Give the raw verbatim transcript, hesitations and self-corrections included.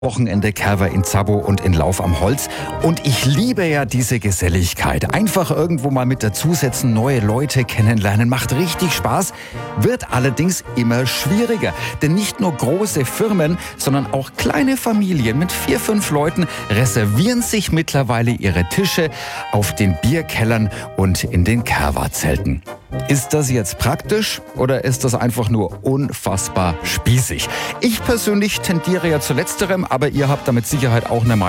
Wochenende Kerwa in Zabo und in Lauf am Holz. Und ich liebe ja diese Geselligkeit. Einfach irgendwo mal mit dazusetzen, neue Leute kennenlernen, macht richtig Spaß, wird allerdings immer schwieriger. Denn nicht nur große Firmen, sondern auch kleine Familien mit vier, fünf Leuten reservieren sich mittlerweile ihre Tische auf den Bierkellern und in den Kerwa-Zelten. Ist das jetzt praktisch oder ist das einfach nur unfassbar spießig? Ich persönlich tendiere ja zu letzterem, aber ihr habt da mit Sicherheit auch eine Meinung.